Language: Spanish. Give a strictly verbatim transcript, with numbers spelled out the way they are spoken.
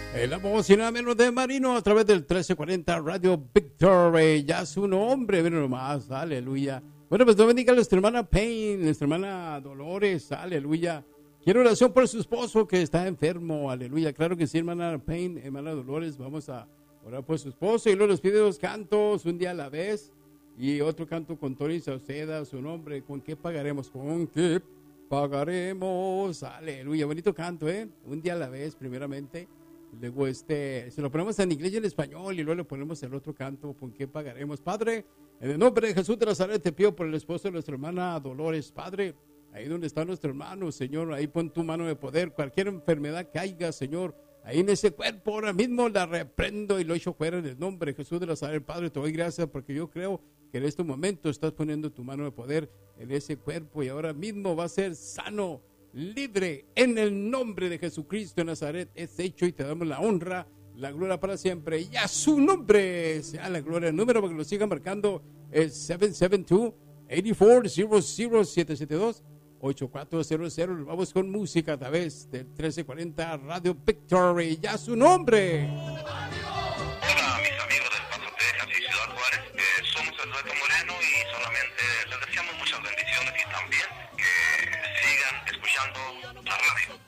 La voz y nada menos de Marino a través del trece cuarenta Radio Victory. Ya su nombre, ven nomás, aleluya. Bueno, pues Dios bendiga a nuestra hermana Payne, nuestra hermana Dolores, aleluya. Quiero oración por su esposo que está enfermo, aleluya. Claro que sí, hermana Payne, hermana Dolores, vamos a orar por su esposo. Y luego nos pide dos cantos, un día a la vez. Y otro canto con Tony Sauceda, su nombre. ¿Con qué pagaremos? ¿Con qué pagaremos? Aleluya, bonito canto, ¿eh? Un día a la vez, primeramente. Luego este, se lo ponemos en inglés y en español y luego le ponemos el otro canto, ¿con qué pagaremos? Padre, en el nombre de Jesús de Nazaret te pido por el esposo de nuestra hermana Dolores, Padre, ahí donde está nuestro hermano, Señor, ahí pon tu mano de poder, cualquier enfermedad que haya, Señor, ahí en ese cuerpo ahora mismo la reprendo y lo echo fuera en el nombre de Jesús de Nazaret, Padre, te doy gracias porque yo creo que en este momento estás poniendo tu mano de poder en ese cuerpo y ahora mismo va a ser sano, libre, en el nombre de Jesucristo de Nazaret es hecho y te damos la honra, la gloria para siempre y a su nombre sea la gloria. El número para que lo sigan marcando es siete siete dos, ocho cuatro cero cero, siete siete dos, ocho cuatro cero cero. Vamos con música a través del trece cuarenta Radio Victory y a su nombre. Hola mis amigos del Paso, Texas y Ciudad Juárez, eh, somos el Dueto Moreno y solamente les deseamos muchas bendiciones y también que sigan escuchando la radio.